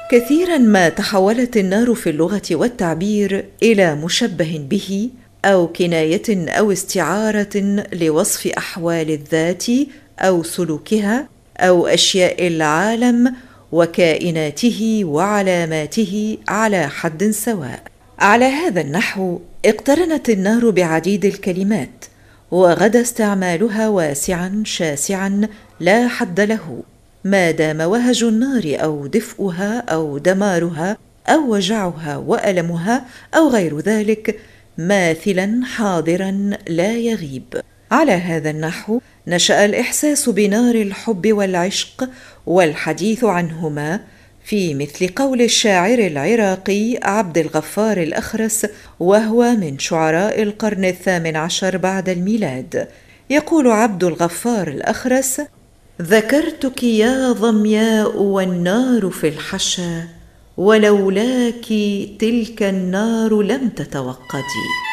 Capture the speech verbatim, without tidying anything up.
كثيرا ما تحولت النار في اللغة والتعبير إلى مشبه به أو كناية أو استعارة لوصف أحوال الذات أو سلوكها أو أشياء العالم وكائناته وعلاماته على حد سواء. على هذا النحو اقترنت النار بعديد الكلمات، وغدا استعمالها واسعا شاسعا لا حد له، ما دام وهج النار أو دفئها أو دمارها أو وجعها وألمها أو غير ذلك ماثلا حاضرا لا يغيب. على هذا النحو نشأ الإحساس بنار الحب والعشق والحديث عنهما، في مثل قول الشاعر العراقي عبد الغفار الأخرس، وهو من شعراء القرن الثامن عشر بعد الميلاد. يقول عبد الغفار الأخرس: ذكرتك يا ظمياء والنار في الحشا، ولولاك تلك النار لم تتوقدي.